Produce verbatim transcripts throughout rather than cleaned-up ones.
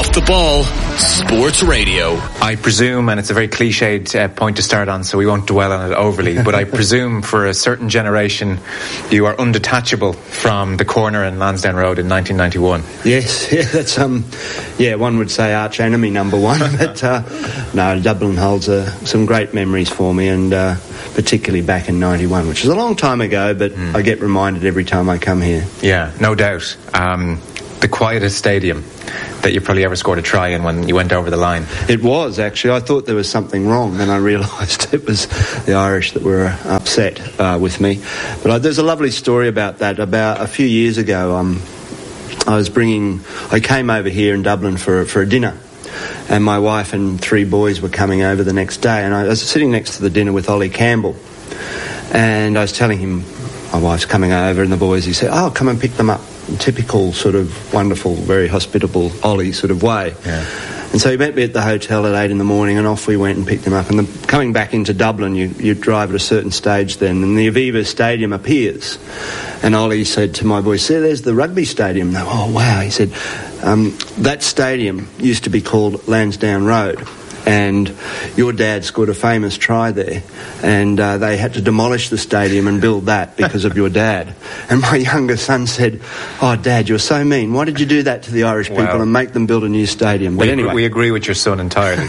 Off the Ball Sports Radio. I presume, and it's a very cliched uh, point to start on, so we won't dwell on it overly, but I presume for a certain generation you are undetachable from the corner in Lansdowne Road in nineteen ninety-one. Yes, yeah, that's um, yeah, one would say arch enemy number one, but uh, no, Dublin holds uh, some great memories for me, and uh, particularly back in ninety-one, which is a long time ago, but mm. I get reminded every time I come here. Yeah, no doubt. Um, the quietest stadium that you probably ever scored a try in when you went over the line. It was, actually. I thought there was something wrong, then I realised it was the Irish that were upset uh, with me. But uh, there's a lovely story about that. About a few years ago, um, I was bringing... I came over here in Dublin for, for a dinner, and my wife and three boys were coming over the next day, and I was sitting next to the dinner with Ollie Campbell, and I was telling him my wife's coming over and the boys, he said, oh, come and pick them up. Typical sort of wonderful, very hospitable Ollie sort of way. Yeah. And so he met me at the hotel at eight in the morning, and off we went and picked him up. And the, coming back into Dublin, you, you drive at a certain stage then, and the Aviva Stadium appears. And Ollie said to my boys, see, there's the rugby stadium. They, oh, wow. He said, um, that stadium used to be called Lansdowne Road. And your dad scored a famous try there, and uh, they had to demolish the stadium and build that because of your dad. And my younger son said, oh, Dad, you're so mean. Why did you do that to the Irish people wow. and make them build a new stadium? But we, anyway. We agree with your son entirely.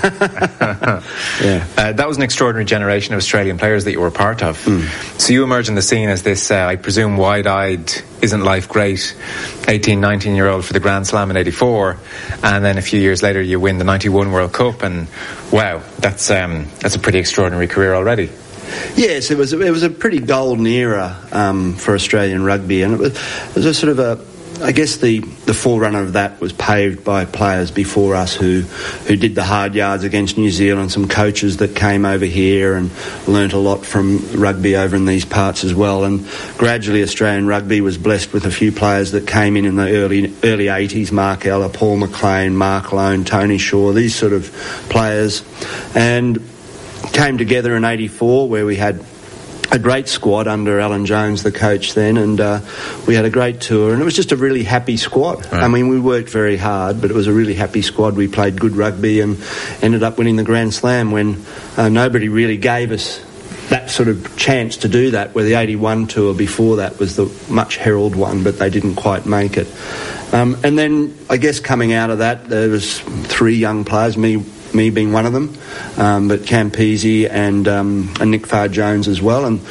yeah. uh, that was an extraordinary generation of Australian players that you were a part of. Mm. So you emerged on the scene as this, uh, I presume, wide-eyed, isn't life great, eighteen, nineteen-year-old for the Grand Slam in eighty-four, and then a few years later you win the ninety-one World Cup, and wow, that's um, that's a pretty extraordinary career already. Yes, it was. It was a pretty golden era um, for Australian rugby, and it was, it was a sort of a. I guess the, the forerunner of that was paved by players before us who who did the hard yards against New Zealand, some coaches that came over here and learnt a lot from rugby over in these parts as well. And gradually Australian rugby was blessed with a few players that came in in the early early eighties, Mark Ella, Paul McLean, Mark Lone, Tony Shaw, these sort of players, and came together in eighty-four where we had a great squad under Alan Jones, the coach then, and uh, we had a great tour, and it was just a really happy squad. Right. I mean, we worked very hard, but it was a really happy squad. We played good rugby and ended up winning the Grand Slam when uh, nobody really gave us that sort of chance to do that, where the eighty-one tour before that was the much heralded one, but they didn't quite make it. Um, and then, I guess coming out of that, there was three young players, me me being one of them, um, but Campese and, um, and Nick Farr-Jones as well. And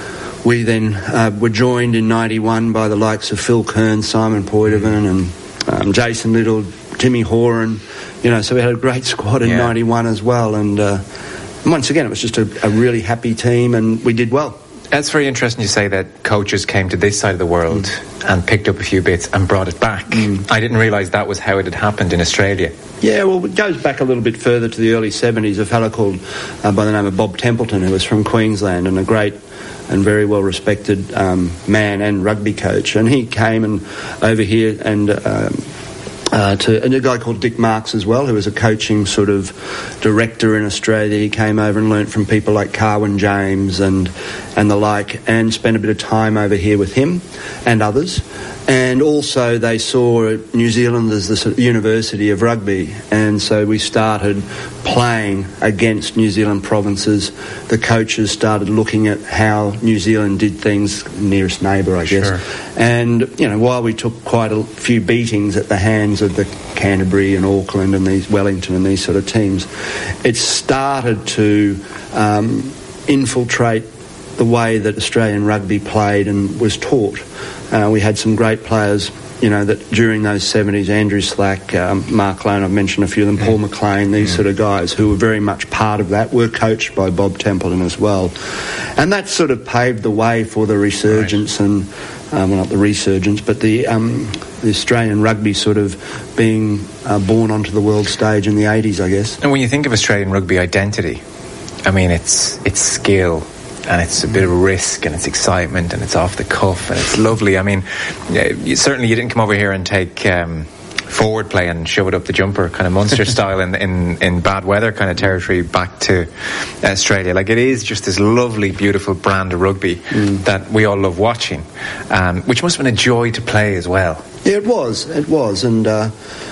we then uh, were joined in ninety-one by the likes of Phil Kern, Simon Poitevin and um, Jason Little, Timmy Horan, you know, so we had a great squad in yeah. ninety-one as well. And uh, once again, it was just a, a really happy team, and we did well. It's very interesting you say that coaches came to this side of the world mm. and picked up a few bits and brought it back. Mm. I didn't realise that was how it had happened in Australia. Yeah, well, it goes back a little bit further to the early seventies. A fellow called, uh, by the name of Bob Templeton, who was from Queensland and a great and very well-respected um, man and rugby coach. And he came and over here and... Um, Uh, to and a guy called Dick Marks as well, who was a coaching sort of director in Australia. He came over and learnt from people like Carwin James and and the like, and spent a bit of time over here with him and others. And also they saw New Zealand as the sort of university of rugby, and so we started playing against New Zealand provinces. The coaches started looking at how New Zealand did things, nearest neighbour, I guess. Sure. And, you know, while we took quite a few beatings at the hands of the Canterbury and Auckland and these Wellington and these sort of teams, it started to um, infiltrate the way that Australian rugby played and was taught. Uh, we had some great players, you know, that during those seventies, Andrew Slack, um, Mark Lone, I've mentioned a few of them, Paul McLean, these mm. sort of guys who were very much part of that, were coached by Bob Templeton as well. And that sort of paved the way for the resurgence right. and, um, well, not the resurgence, but the, um, the Australian rugby sort of being uh, born onto the world stage in the eighties, I guess. And when you think of Australian rugby identity, I mean, it's it's skill, and it's a bit of risk, and it's excitement, and it's off the cuff, and it's lovely. I mean, you, certainly you didn't come over here and take um, forward play and shove it up the jumper, kind of Munster style in, in, in bad weather kind of territory back to Australia. Like, it is just this lovely, beautiful brand of rugby mm. that we all love watching, um, which must have been a joy to play as well. Yeah, it was. It was, and... Uh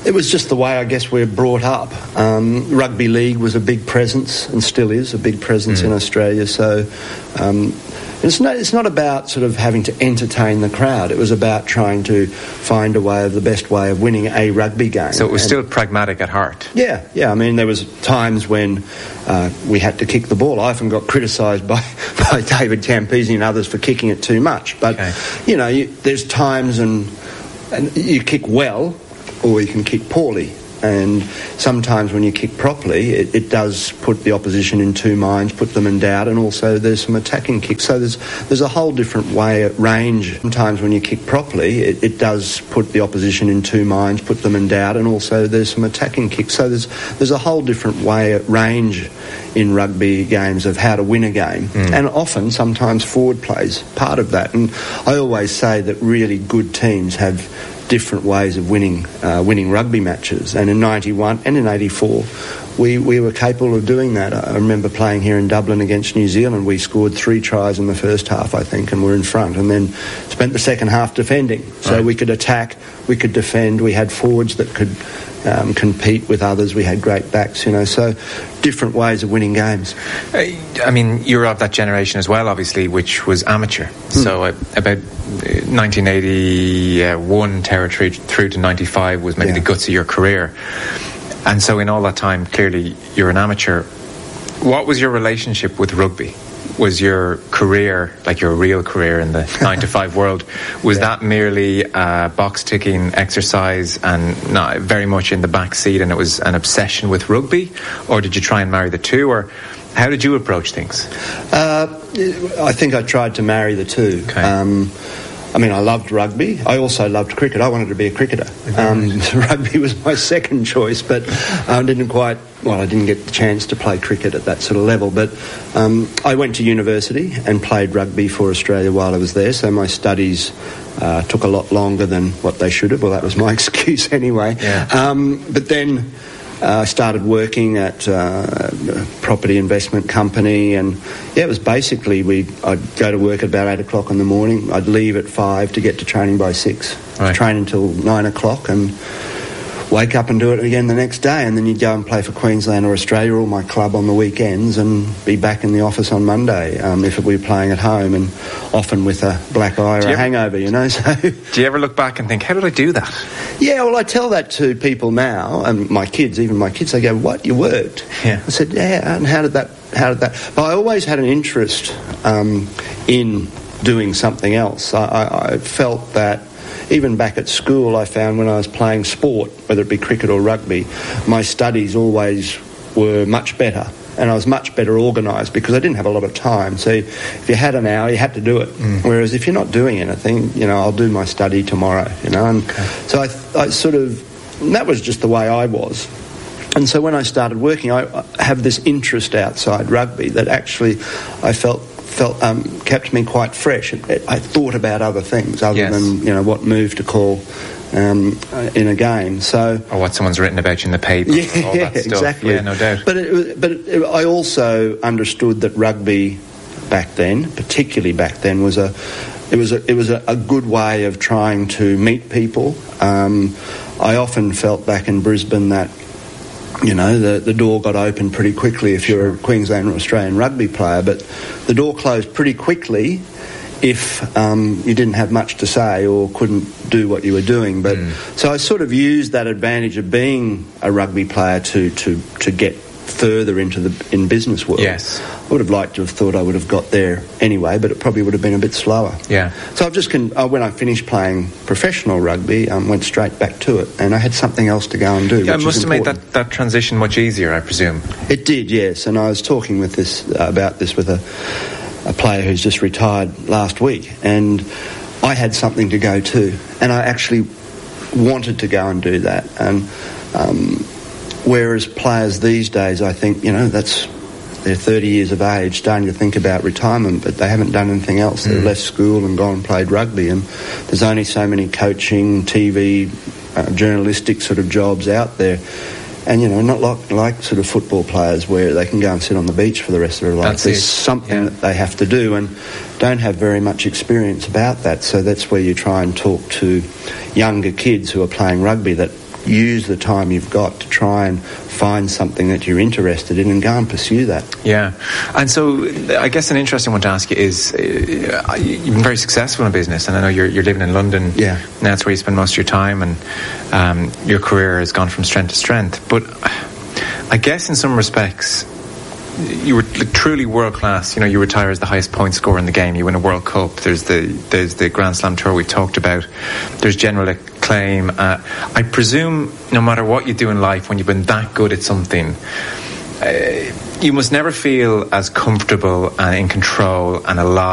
It was just the way, I guess, we're brought up. Um, rugby league was a big presence, and still is a big presence mm. in Australia. So um, it's not it's not about sort of having to entertain the crowd. It was about trying to find a way of the best way of winning a rugby game. So it was and, still pragmatic at heart. Yeah, yeah. I mean, there was times when uh, we had to kick the ball. I often got criticised by, by David Campese and others for kicking it too much. But okay. you know, you, there's times and and you kick well, or you can kick poorly. And sometimes when you kick properly, it, it does put the opposition in two minds, put them in doubt, and also there's some attacking kicks. So there's there's a whole different way, range. Sometimes when you kick properly, it, it does put the opposition in two minds, put them in doubt, and also there's some attacking kicks. So there's there's a whole different way, range in rugby games of how to win a game. Mm. And often, sometimes forward play's part of that. And I always say that really good teams have different ways of winning uh, winning rugby matches, and in ninety-one and in eighty-four we, we were capable of doing that. I remember playing here in Dublin against New Zealand. We scored three tries in the first half, I think, and were in front, and then spent the second half defending. So right. we could attack, we could defend, we had forwards that could um, compete with others, we had great backs, you know, so different ways of winning games. I mean, you're of that generation as well, obviously, which was amateur. Mm. So uh, about nineteen eighty-one territory through to ninety-five was maybe yeah. the guts of your career. And so in all that time, clearly, you're an amateur. What was your relationship with rugby? Was your career, like your real career in the nine to five world, was yeah. that merely a box-ticking exercise and not very much in the back seat, and it was an obsession with rugby? Or did you try and marry the two? Or how did you approach things? Uh, I think I tried to marry the two. Okay. Um, I mean, I loved rugby. I also loved cricket. I wanted to be a cricketer. Um, rugby was my second choice, but I didn't quite, well, I didn't get the chance to play cricket at that sort of level. But um, I went to university and played rugby for Australia while I was there, so my studies uh, took a lot longer than what they should have. Well, that was my excuse anyway. Yeah. Um, but then I uh, started working at uh, a property investment company, and yeah, it was basically we. I'd go to work at about eight o'clock in the morning. I'd leave at five to get to training by six. Right. Train until nine o'clock, and wake up and do it again the next day. And then you'd go and play for Queensland or Australia or my club on the weekends, and be back in the office on Monday um, if we were playing at home, and often with a black eye or a ever, hangover, you know. So, do you ever look back and think, how did I do that? Yeah, well, I tell that to people now, and my kids, even my kids, they go, "What, you worked?" Yeah. I said, "Yeah." And how did that? How did that? But I always had an interest um, in doing something else. I, I, I felt that. Even back at school, I found when I was playing sport, whether it be cricket or rugby, my studies always were much better, and I was much better organised because I didn't have a lot of time. So if you had an hour, you had to do it. Mm. Whereas if you're not doing anything, you know, I'll do my study tomorrow, you know. And okay. So I, I sort of, that was just the way I was. And so when I started working, I, I have this interest outside rugby that actually I felt felt um, kept me quite fresh. It, it, I thought about other things other yes. than, you know, what move to call um, in a game. So or what someone's written about you in the paper. Yeah, all that stuff. Exactly. Yeah, no doubt. But it, but it, I also understood that rugby back then, particularly back then, was a it was a, it was a, a good way of trying to meet people. Um, I often felt back in Brisbane that, you know, the, the door got open pretty quickly if you're a Queensland or Australian rugby player, but the door closed pretty quickly if um, you didn't have much to say or couldn't do what you were doing. But mm. so I sort of used that advantage of being a rugby player to, to, to get further into the in business world. Yes. I would have liked to have thought I would have got there anyway, but it probably would have been a bit slower. Yeah. So I've just con- uh, when I finished playing professional rugby, um, went straight back to it, and I had something else to go and do. Yeah, which it must is have made important. that, that transition much easier, I presume. It did, yes. And I was talking with this uh, about this with a, a player who's just retired last week, and I had something to go to, and I actually wanted to go and do that. And um, whereas players these days, I think, you know, that's they're thirty years of age, starting to think about retirement, but they haven't done anything else. Mm. They've left school and gone and played rugby, and there's only so many coaching, T V, uh, journalistic sort of jobs out there. And, you know, not like, like sort of football players where they can go and sit on the beach for the rest of their life. That's There's it. something yeah. that they have to do, and don't have very much experience about that. So that's where you try and talk to younger kids who are playing rugby that use the time you've got to try and find something that you're interested in and go and pursue that. Yeah. And so I guess an interesting one to ask you is, uh, you've been very successful in business, and I know you're, you're living in London. Yeah. Now that's where you spend most of your time, and um, your career has gone from strength to strength. But I guess in some respects, you were like, truly world class. You know, you retire as the highest point scorer in the game. You win a World Cup. There's the there's the Grand Slam tour we've talked about. There's general acclaim. Uh, I presume no matter what you do in life, when you've been that good at something, uh, you must never feel as comfortable and in control and alive